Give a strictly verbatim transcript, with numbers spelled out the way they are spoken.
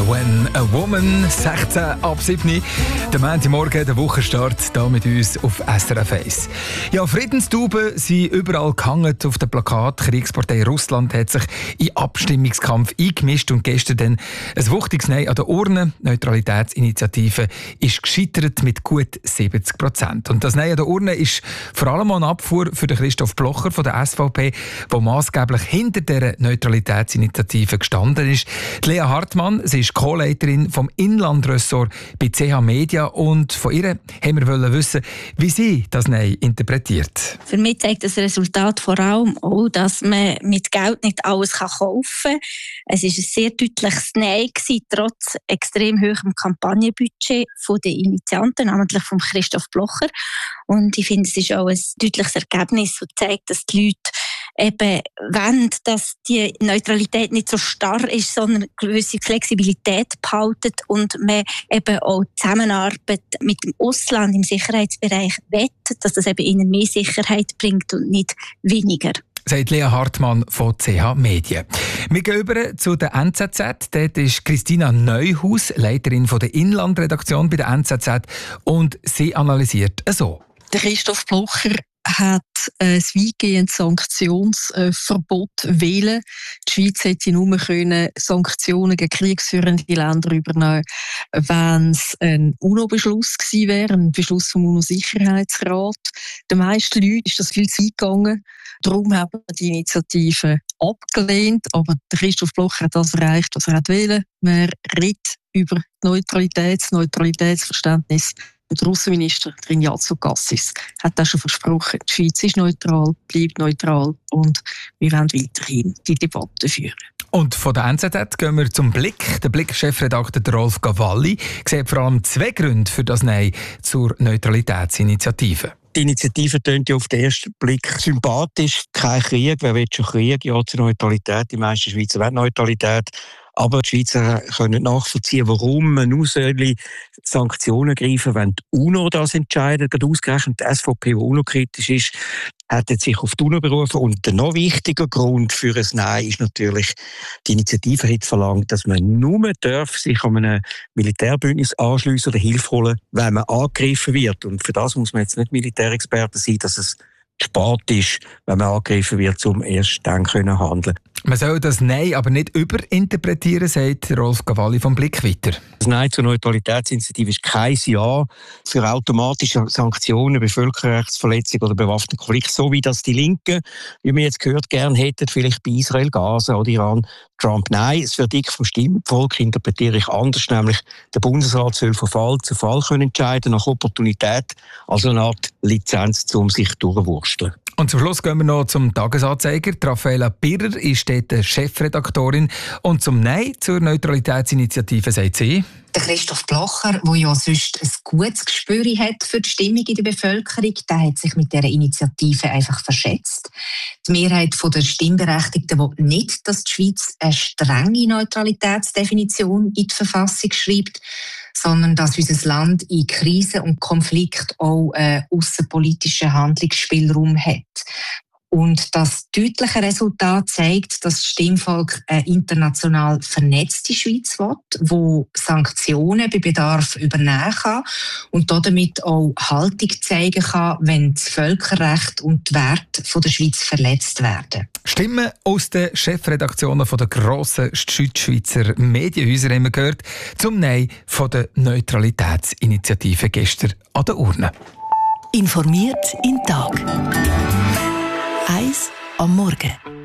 When a Woman, sechzehn ab sieben. Der Montagmorgen, der Wochenstart, hier mit uns auf S R F eins. Ja, Friedenstauben sind überall gehangen auf dem Plakat. Die Kriegspartei Russland hat sich in Abstimmungskampf eingemischt und gestern dann ein wuchtiges Nein an der Urne. Die Neutralitätsinitiative ist gescheitert mit gut siebzig Prozent. Und das Nein an der Urne ist vor allem eine Abfuhr für den Christoph Blocher von der S V P, der maßgeblich hinter dieser Neutralitätsinitiative gestanden ist. Die Lea Hartmann, sie ist Co-Leiterin vom Inlandressort bei C H Media, und von ihr haben wir wollen wissen, wie sie das Nein interpretiert. Für mich zeigt das Resultat vor allem auch, dass man mit Geld nicht alles kaufen kann. Es war ein sehr deutliches Nein gewesen, trotz extrem hohem Kampagnenbudget der Initianten, namentlich von Christoph Blocher. Und ich finde, es ist auch ein deutliches Ergebnis und zeigt, dass die Leute eben wollen, dass die Neutralität nicht so starr ist, sondern eine gewisse Flexibilität behalten und man eben auch Zusammenarbeit mit dem Ausland im Sicherheitsbereich wettet, dass das eben ihnen mehr Sicherheit bringt und nicht weniger. Sagt Lea Hartmann von C H Medien. Wir gehen über zu der N Z Z. Dort ist Christina Neuhaus, Leiterin von der Inlandredaktion bei der N Z Z, und sie analysiert so. Der Christoph Blocher hat ein weitgehendes Sanktionsverbot wählen. Die Schweiz hätte nur können Sanktionen gegen kriegsführende Länder übernehmen, wenn es ein UNO-Beschluss gewesen wäre, ein Beschluss vom UNO-Sicherheitsrat. Den meisten Leuten ist das viel zu weit gegangen. Darum haben wir die Initiative abgelehnt. Aber der Christoph Blocher hat das erreicht, was er wollte. Man redet über die Neutralität, das Neutralitätsverständnis. Der Russenminister Ignazio Cassis hat das schon versprochen. Die Schweiz ist neutral, bleibt neutral und wir werden weiterhin die Debatte führen. Und von der N Z Z gehen wir zum Blick. Der Blick-Chefredakteur Rolf Cavalli sieht vor allem zwei Gründe für das Nein zur Neutralitätsinitiative. Die Initiative tönt ja auf den ersten Blick sympathisch. Kein Krieg, wer will schon Krieg? Ja, zur Neutralität. Die meisten Schweizer wollen Neutralität. Aber die Schweizer können nachvollziehen, warum man nur Sanktionen greifen, wenn die UNO das entscheidet. Gerade ausgerechnet die S V P, die UNO-kritisch ist, hat sich auf die UNO berufen. Und der noch wichtiger Grund für ein Nein ist natürlich, die Initiative hat verlangt, dass man nur darf sich an einem Militärbündnis anschliessen oder Hilfe holen, wenn man angegriffen wird. Und für das muss man jetzt nicht Militärexperte sein, dass es spät ist, wenn man angegriffen wird, um erst dann können handeln. Man soll das Nein aber nicht überinterpretieren, sagt Rolf Cavalli vom Blick weiter. Das Nein zur Neutralitätsinitiative ist kein Ja für automatische Sanktionen bei Völkerrechtsverletzungen oder bewaffneten Konflikten, so wie das die Linken, wie wir jetzt gehört, gerne hätten, vielleicht bei Israel, Gaza oder Iran, Trump. Nein, das Verdikt vom Stimmvolk interpretiere ich anders, nämlich der Bundesrat soll von Fall zu Fall können entscheiden, nach Opportunität, also eine Art Lizenz, um sich durchzuwursteln. Und zum Schluss gehen wir noch zum Tagesanzeiger. Raffaella Birrer ist dort Chefredaktorin. Und zum Nein zur Neutralitätsinitiative sagt sie: Der Christoph Blocher, der ja sonst ein gutes Gespür hat für die Stimmung in der Bevölkerung, der hat sich mit dieser Initiative einfach verschätzt. Die Mehrheit der Stimmberechtigten will nicht, dass die Schweiz eine strenge Neutralitätsdefinition in die Verfassung schreibt, sondern dass unser Land in Krisen und Konflikt auch einen aussenpolitischen Handlungsspielraum hat. Und das deutliche Resultat zeigt, dass das Stimmvolk eine international vernetzte Schweiz will, wo Sanktionen bei Bedarf übernehmen kann und damit auch Haltung zeigen kann, wenn das Völkerrecht und die Werte der Schweiz verletzt werden. Stimmen aus den Chefredaktionen der grossen Südschweizer Medienhäuser haben wir gehört zum Nein von der Neutralitätsinitiative gestern an der Urne. Informiert in Tag. Eins am Morgen.